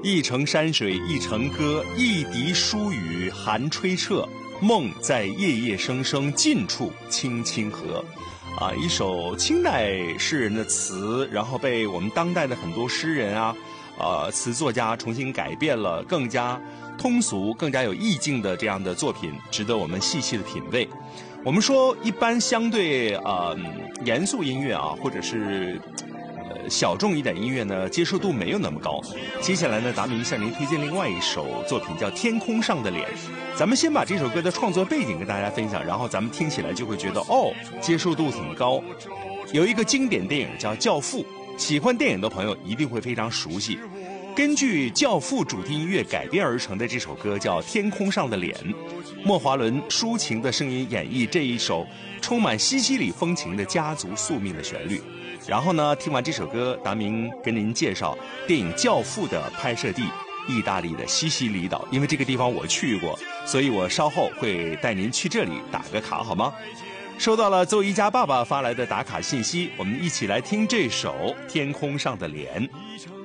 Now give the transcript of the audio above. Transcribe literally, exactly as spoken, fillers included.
一程山水一程歌，一笛书语寒吹彻，梦在夜夜声声，近处轻轻和。啊，一首清代诗人的词，然后被我们当代的很多诗人啊，呃，词作家重新改变了，更加通俗、更加有意境的这样的作品，值得我们细细的品味。我们说，一般相对呃严肃音乐啊，或者是呃小众一点音乐呢，接受度没有那么高。接下来呢，达明向您推荐另外一首作品，叫《天空上的脸》。咱们先把这首歌的创作背景跟大家分享，然后咱们听起来就会觉得哦，接受度挺高。有一个经典电影叫《教父》，喜欢电影的朋友一定会非常熟悉。根据《教父》主题音乐改编而成的这首歌叫《天空上的脸》，莫华伦抒情的声音演绎这一首充满西西里风情的家族宿命的旋律。然后呢，听完这首歌，达明跟您介绍电影《教父》的拍摄地意大利的西西里岛，因为这个地方我去过，所以我稍后会带您去这里打个卡，好吗？收到了邹一家爸爸发来的打卡信息，我们一起来听这首《天空上的脸》。